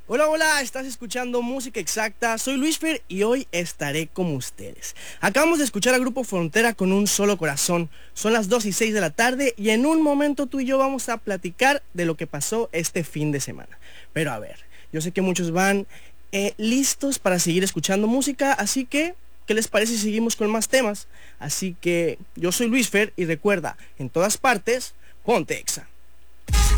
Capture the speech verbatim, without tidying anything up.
Hola, hola, estás escuchando Música Exacta, soy Luis Fer y hoy estaré como ustedes. Acabamos de escuchar a Grupo Frontera con Un Solo Corazón. Son las dos y seis de la tarde y en un momento tú y yo vamos a platicar de lo que pasó este fin de semana. Pero a ver, yo sé que muchos van eh, listos para seguir escuchando música, así que, ¿qué les parece si seguimos con más temas? Así que yo soy Luis Fer y recuerda, en todas partes, ponte Exa.